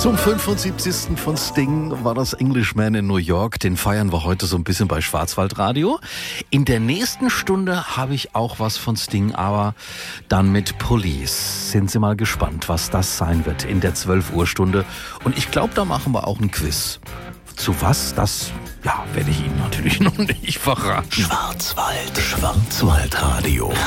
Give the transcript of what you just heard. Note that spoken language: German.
Zum 75. von Sting war das Englishman in New York. Den feiern wir heute so ein bisschen bei Schwarzwaldradio. In der nächsten Stunde habe ich auch was von Sting, aber dann mit Police. Sind Sie mal gespannt, was das sein wird in der 12 Uhr Stunde. Und ich glaube, da machen wir auch ein Quiz. Zu was? Das werde ich Ihnen natürlich noch nicht verraten. Schwarzwaldradio.